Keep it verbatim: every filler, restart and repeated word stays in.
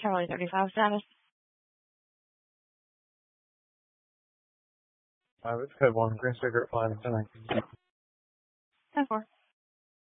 Charlie thirty-five status. I would have one green cigarette flying tonight. ten four.